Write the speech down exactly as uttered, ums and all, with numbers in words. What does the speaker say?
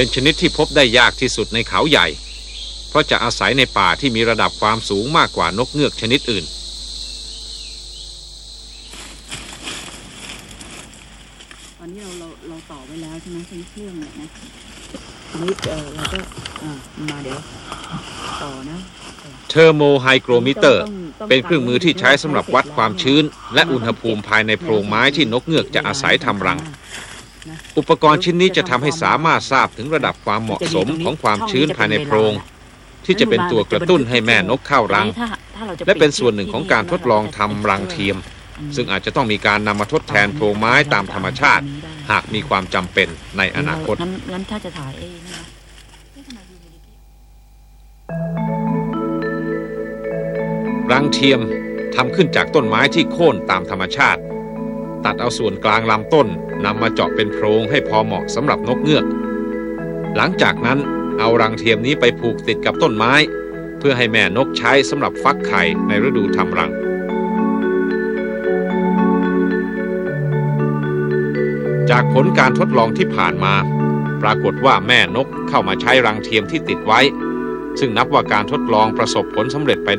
เป็นชนิดที่พบได้ยากที่สุดในเขาใหญ่เพราะจะอาศัยในป่าที่มีระดับความสูงมากกว่านกเงือกชนิดอื่นตอนนี้เราเราเราต่อไว้แล้วใช่ไหมใช้เครื่องเนี่ยนะทีนี้เออเราก็อ่ามาเดี๋ยวต่อนะเทอร์โมไฮโกรมิเตอร์เป็นเครื่องมือที่ใช้สำหรับวัดความชื้นและอุณหภูมิภายในโพรงไม้ที่นกเงือกจะอาศัยทำรังอุปกรณ์ชิ้นนี้จะทำให้สามารถทราบถึงระดับความเหมาะสมของความชื้นภายในโพรงที่จะเป็นตัวกระตุ้นให้แม่นกเข้ารังและเป็นส่วนหนึ่งของการทดลองทำรังเทียมซึ่งอาจจะต้องมีการนำมาทดแทนโพรงไม้ตามธรรมชาติหากมีความจำเป็นในอนาคตงั้นถ้าจะถ่ายเองนะรังเทียมทำขึ้นจากต้นไม้ที่โค่นตามธรรมชาติตัดเอาส่วนกลางลำต้นนำมาเจาะเป็นโพรงให้พอเหมาะสำหรับนกเงือกหลังจากนั้นเอารังเทียมนี้ไปผูกติดกับต้นไม้เพื่อให้แม่นกใช้สำหรับฟักไข่ในฤดูทำรังจากผลการทดลองที่ผ่านมาปรากฏว่าแม่นกเข้ามาใช้รังเทียมที่ติดไว้ซึ่งนับว่าการทดลองประสบผลสำเร็จไป